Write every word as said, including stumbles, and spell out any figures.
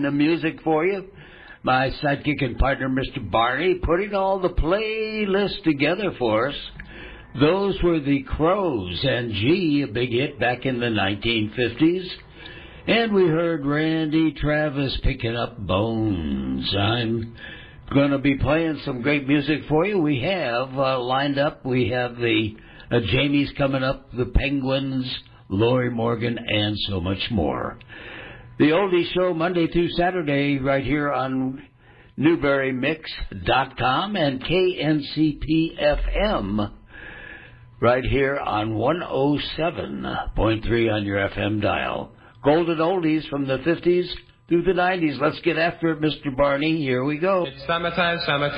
the music for you. My sidekick and partner, Mister Barney, putting all the playlists together for us. Those were the Crows, and gee, a big hit back in the nineteen fifties. And we heard Randy Travis picking up Bones. I'm going to be playing some great music for you. We have uh, lined up, we have the uh, Jamies coming up, the Penguins, Lori Morgan, and so much more. The Oldie Show, Monday through Saturday, right here on Newberry Mix dot com and K N C P F M, right here on one oh seven point three on your F M dial. Golden oldies from the fifties through the nineties. Let's get after it, Mister Barney. Here we go. It's summertime, summertime.